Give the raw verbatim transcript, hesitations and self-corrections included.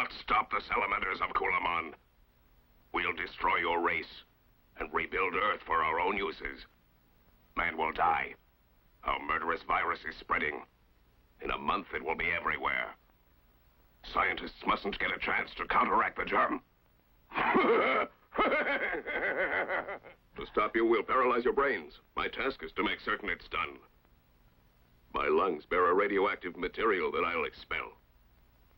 not stop the salamanders of Kulamon. We'll destroy your race and rebuild Earth for our own uses. Man will die. Our murderous virus is spreading. In a month, it will be everywhere. Scientists mustn't get a chance to counteract the germ. To stop you, we'll paralyze your brains. My task is to make certain it's done. My lungs bear a radioactive material that I'll expel.